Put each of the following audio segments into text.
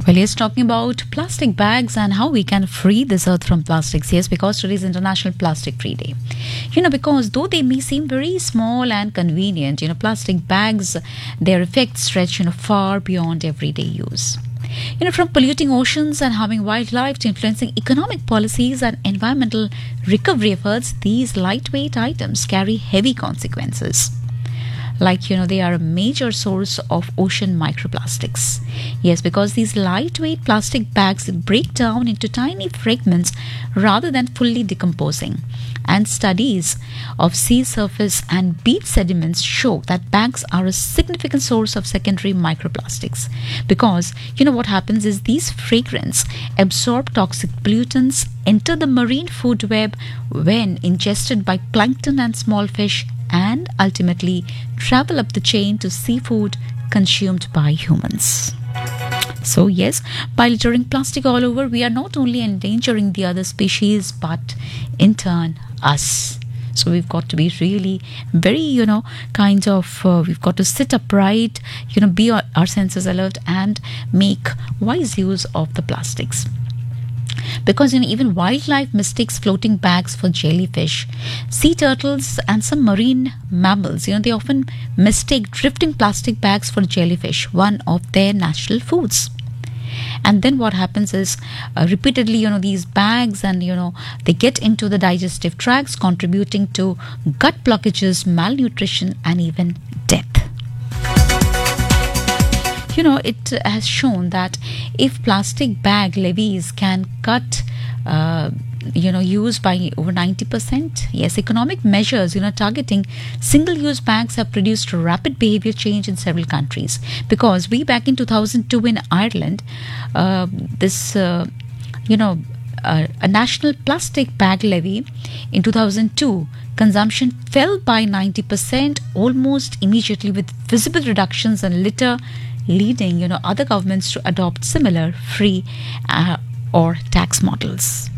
Well, yes, talking about plastic bags and how we can free this earth from plastics. Yes, because today is International Plastic Free Day. Because though they may seem very small and convenient, plastic bags, their effects stretch, far beyond everyday use. From polluting oceans and harming wildlife to influencing economic policies and environmental recovery efforts, these lightweight items carry heavy consequences. They are a major source of ocean microplastics. Yes, because these lightweight plastic bags break down into tiny fragments rather than fully decomposing. And studies of sea surface and beach sediments show that bags are a significant source of secondary microplastics. Because, what happens is these fragments absorb toxic pollutants, enter the marine food web when ingested by plankton and small fish, and ultimately travel up the chain to seafood consumed by humans. So yes, by littering plastic all over, we are not only endangering the other species, but in turn us. So we've got to be really very, we've got to sit upright, be our senses alert and make wise use of the plastics. Because even wildlife mistakes floating bags for jellyfish. Sea turtles and some marine mammals, they often mistake drifting plastic bags for jellyfish, one of their natural foods. And then what happens is repeatedly, these bags and, they get into the digestive tracts, contributing to gut blockages, malnutrition, and even death. It has shown that if plastic bag levies can cut use by over 90%. Yes, economic measures, targeting single-use bags have produced rapid behavior change in several countries. Because back in 2002 in Ireland, a national plastic bag levy in 2002, consumption fell by 90% almost immediately, with visible reductions in litter, leading other governments to adopt similar free or tax models.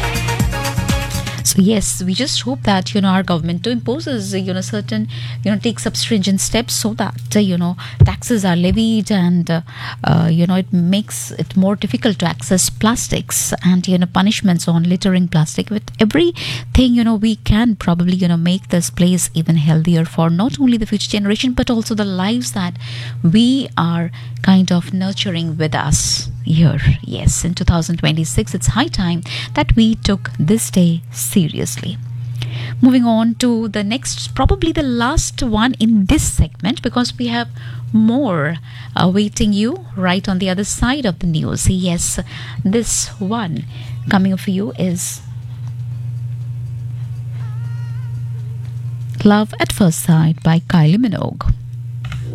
So yes, we just hope that our government too imposes certain takes up stringent steps so that taxes are levied and it makes it more difficult to access plastics, and punishments on littering plastic. With everything we can probably make this place even healthier for not only the future generation but also the lives that we are kind of nurturing with us here. Yes, in 2026, it's high time that we took this day seriously. Moving on to the next, probably the last one in this segment, because we have more awaiting you right on the other side of the news. Yes, this one coming for you is Love at First Sight by Kylie Minogue.